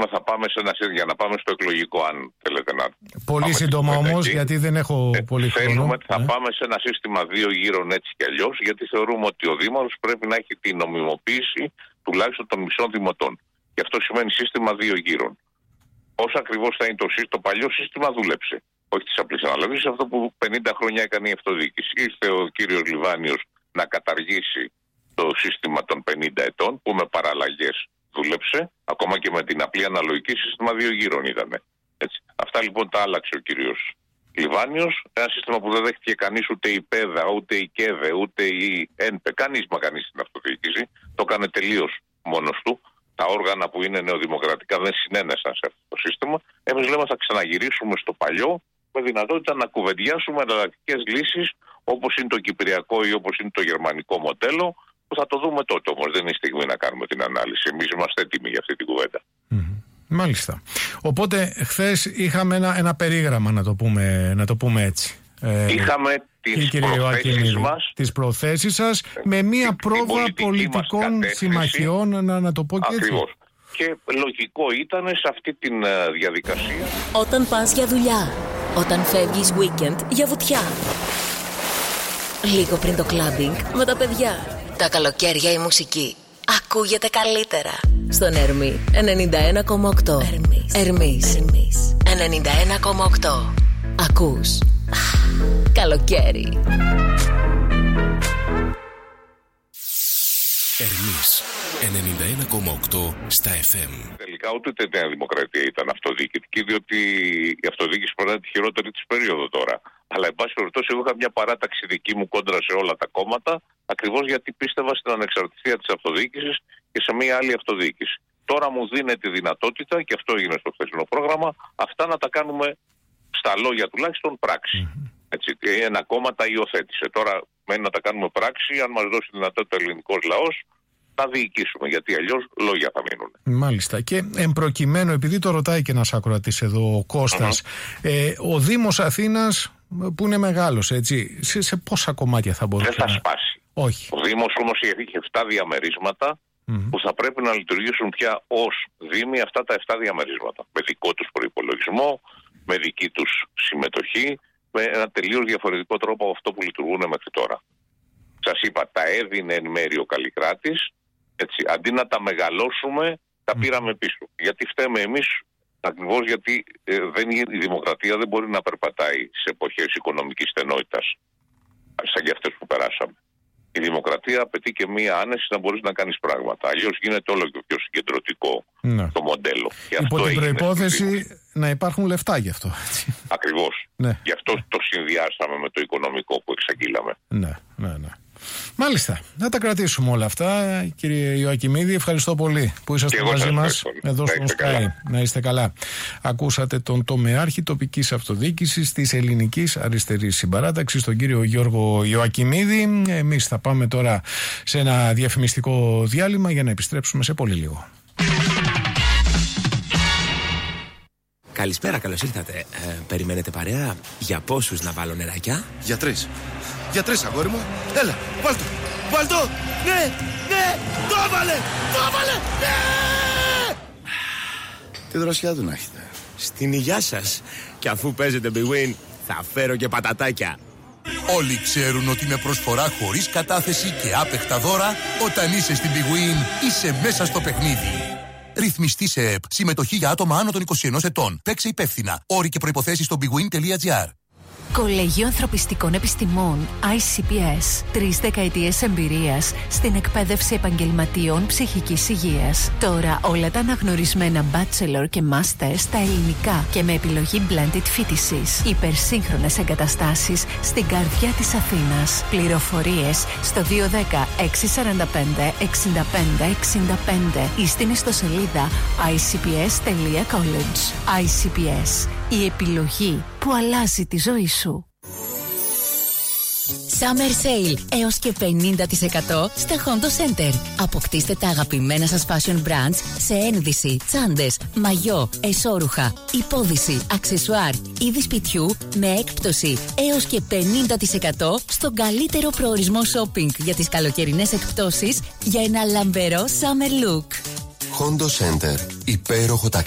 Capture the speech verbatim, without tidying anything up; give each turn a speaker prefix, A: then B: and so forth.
A: θα πάμε σε ένα, για να πάμε στο εκλογικό, αν θέλετε να.
B: Πολύ σύντομα όμως, γιατί δεν έχω
A: ε,
B: πολύ χρόνο.
A: Θέλουμε, θα
B: ε.
A: πάμε σε ένα σύστημα δύο γύρων έτσι κι αλλιώς, γιατί θεωρούμε ότι ο Δήμαρχος πρέπει να έχει την νομιμοποίηση τουλάχιστον των μισών δημοτών. Και αυτό σημαίνει σύστημα δύο γύρων. Πώς ακριβώς θα είναι το σύστημα, το παλιό σύστημα δούλεψε. Όχι της απλής αναλογής, αυτό που πενήντα χρόνια έκανε η αυτοδιοίκηση. Ήρθε ο κύριος Λιβάνιος να καταργήσει το σύστημα των πενήντα ετών, που με παραλλαγές δούλεψε, ακόμα και με την απλή αναλογική σύστημα δύο γύρων ήταν. Έτσι. Αυτά λοιπόν τα άλλαξε ο κύριος Λιβάνιος. Ένα σύστημα που δεν δέχτηκε κανείς, ούτε η ΠΕΔΑ, ούτε η ΚΕΔΕ, ούτε η ΕΝΠΕ, κανείς μα κανείς στην αυτοδιοίκηση. Το έκανε τελείως μόνος του. Τα όργανα που είναι νεοδημοκρατικά δεν συνένεσαν σε αυτό το σύστημα. Εμείς λέμε θα ξαναγυρίσουμε στο παλιό, με δυνατότητα να κουβεντιάσουμε εναλλακτικές λύσεις, όπως είναι το κυπριακό ή όπως είναι το γερμανικό μοντέλο, που θα το δούμε τότε. Όμως δεν είναι η στιγμή να κάνουμε την ανάλυση. Εμείς είμαστε έτοιμοι για αυτή την κουβέντα.
B: Mm-hmm. Μάλιστα. Οπότε χθες είχαμε ένα, ένα περίγραμμα, να το πούμε, να το πούμε έτσι. Ε,
A: είχαμε τις προθέσεις μας,
B: τις προθέσεις σας, με μία πρόβα πολιτικών συμμαχιών, να, να το πω και
A: ακριβώς.
B: Έτσι.
A: Και λογικό ήταν σε αυτή τη uh, διαδικασία.
C: Όταν πας για δουλειά, όταν φεύγεις weekend για βουτιά, λίγο πριν το κλάμπινγκ με τα παιδιά, τα καλοκαίρια η μουσική ακούγεται καλύτερα στον Ερμή ενενήντα ένα κόμμα οκτώ. Ερμής. Ερμής. Ερμής. ενενήντα ένα κόμμα οκτώ. Ακούς καλοκαίρι.
D: Ερμής ενενήντα ένα κόμμα οκτώ στα εφ εμ.
A: Τελικά ούτε η Νέα Δημοκρατία ήταν αυτοδιοικητική, διότι η αυτοδιοίκηση περνάει τη χειρότερη της περίοδο τώρα. Αλλά εν πάση περιπτώσει, εγώ είχα μια παράταξη δική μου κόντρα σε όλα τα κόμματα, ακριβώς γιατί πίστευα στην ανεξαρτησία της αυτοδιοίκησης και σε μια άλλη αυτοδιοίκηση. Τώρα μου δίνεται τη δυνατότητα, και αυτό έγινε στο χθεσινό πρόγραμμα, αυτά να τα κάνουμε στα λόγια τουλάχιστον πράξη. Mm-hmm. Έτσι, ένα κόμμα τα υιοθέτησε. Τώρα μένει να τα κάνουμε πράξη, αν μας δώσει δυνατότητα ο ελληνικός λαός, θα διοικήσουμε, γιατί αλλιώς λόγια θα μείνουν.
B: Μάλιστα. Και εμπροκειμένου, επειδή το ρωτάει και ένας ακροατής εδώ, ο Κώστας, mm-hmm. ε, ο Δήμος Αθήνας, που είναι μεγάλος, έτσι, σε, σε πόσα κομμάτια θα μπορούσε
A: δεν θα
B: να...
A: σπάσει.
B: Όχι.
A: Ο Δήμος όμως έχει επτά διαμερίσματα mm-hmm. που θα πρέπει να λειτουργήσουν πια ως Δήμοι αυτά τα επτά διαμερίσματα. Με δικό τους προϋπολογισμό, με δική τους συμμετοχή, με ένα τελείως διαφορετικό τρόπο από αυτό που λειτουργούν μέχρι τώρα. Σας είπα, τα έδινε εν μέρει ο Καλλικράτης, έτσι, αντί να τα μεγαλώσουμε, τα πήραμε πίσω. Γιατί φταίμε εμείς, ακριβώς γιατί ε, δεν, η δημοκρατία δεν μπορεί να περπατάει σε εποχές οικονομικής στενότητας, σαν και αυτές που περάσαμε. Η δημοκρατία απαιτεί και μία άνεση να μπορείς να κάνεις πράγματα. Αλλιώς γίνεται όλο και πιο συγκεντρωτικό ναι. το μοντέλο. Και
B: υπό
A: αυτό
B: την προϋπόθεση να υπάρχουν λεφτά γι' αυτό.
A: Ακριβώς.
B: Ναι.
A: Γι' αυτό το συνδυάσαμε με το οικονομικό που εξαγγείλαμε.
B: Ναι, ναι, ναι. Μάλιστα. Να τα κρατήσουμε όλα αυτά, κύριε Ιωακημίδη. Ευχαριστώ πολύ που είσαστε μαζί μας εδώ στο Sky. Να είστε καλά. Ακούσατε τον τομεάρχη τοπικής αυτοδιοίκησης της Ελληνικής Αριστερής Συμπαράταξης, τον κύριο Γιώργο Ιωακημίδη. Εμείς θα πάμε τώρα σε ένα διαφημιστικό διάλειμμα για να επιστρέψουμε σε πολύ λίγο.
E: Καλησπέρα, καλώς ήρθατε. Ε, περιμένετε παρέα? Για πόσους να βάλω νεράκια?
F: Για τρεις. Για τρεις, αγόρι μου. Έλα, βάλ' το. Βάλ' το. Ναι, ναι. Το έβαλε. Το έβαλε. Ναι. Τι δροσιά του να έχετε.
E: Στην υγειά σας. Και αφού παίζετε Big Win, θα φέρω και πατατάκια.
G: Όλοι ξέρουν ότι με προσφορά χωρίς κατάθεση και άπεχτα δώρα, όταν είσαι στην Big Win, είσαι μέσα στο παιχνίδι. Ρυθμιστή σε ΕΠ. Συμμετοχή για άτομα άνω των είκοσι ενός ετών. Παίξε υπεύθυνα. Όροι και προϋποθέσεις στο bigwin τελεία gr.
C: Κολέγιο Ανθρωπιστικών Επιστημών άι σι πι ες. Τρεις δεκαετίες εμπειρίας στην εκπαίδευση επαγγελματίων ψυχικής υγείας. Τώρα όλα τα αναγνωρισμένα bachelor και master στα ελληνικά και με επιλογή blended φοιτησης. Υπερσύγχρονες εγκαταστάσεις στην καρδιά της Αθήνας. Πληροφορίες στο δύο ένα μηδέν έξι τέσσερα πέντε έξι πέντε έξι πέντε ή στην ιστοσελίδα άι σι πι ες τελεία college. άι σι πι ες. Η επιλογή που αλλάζει τη ζωή σου. Summer Sale έως και πενήντα τοις εκατό στα Hondo Center. Αποκτήστε τα αγαπημένα σας fashion brands σε ένδυση, τσάντες, μαγιό, εσώρουχα, υπόδυση, αξεσουάρ, είδη σπιτιού με έκπτωση έως και πενήντα τοις εκατό στον καλύτερο προορισμό shopping για τις καλοκαιρινές εκπτώσεις για ένα λαμπερό summer look.
H: Hondo Center. Υπέροχο ταξίδι.